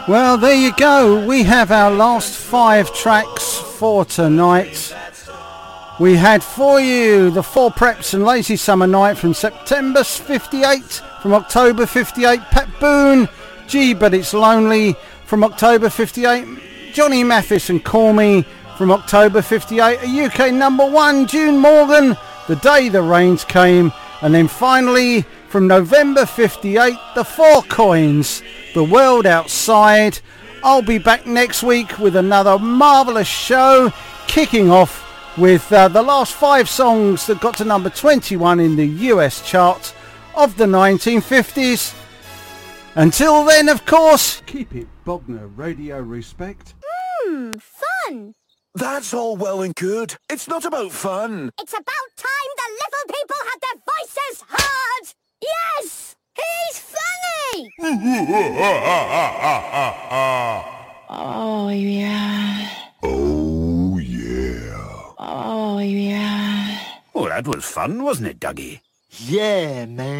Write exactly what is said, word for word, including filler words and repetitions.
Well, there you go. We have our last five tracks for tonight. We had for you the Four Preps and Lazy Summer Night from September fifty-eight, from October fifty-eight, Pat Boone, Gee But It's Lonely from October fifty-eight, Johnny Mathis and Call Me from October fifty-eight, a U K number one, June Morgan, The Day the Rains Came, and then finally from November fifty-eight, the Four Coins, The World Outside. I'll be back next week with another marvellous show, kicking off with uh, the last five songs that got to number twenty-one in the U S chart of the nineteen fifties. Until then, of course, keep it Bogner Radio Respect. Mmm, fun! That's all well and good. It's not about fun. It's about time the little people had their voices heard! Yes! He's funny! Oh, yeah. Oh, yeah. Oh, yeah. Oh, that was fun, wasn't it, Dougie? Yeah, man.